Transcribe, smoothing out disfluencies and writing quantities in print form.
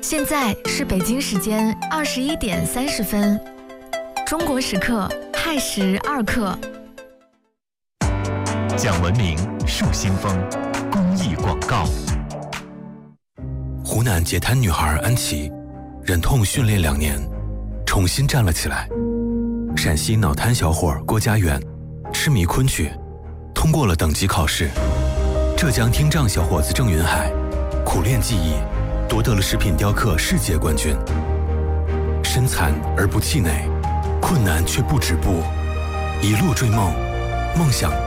现在是北京时间21点30分，中国时刻亥时2刻。 讲文明树新风，公益广告。 湖南截瘫女孩安琪，忍痛训练2年，重新站了起来。陕西脑瘫小伙郭家园，痴迷昆曲，通过了等级考试。浙江听障小伙子郑云海，苦练技艺，夺得了食品雕刻世界冠军。身残而不气馁，困难却不止步，一路追梦，梦想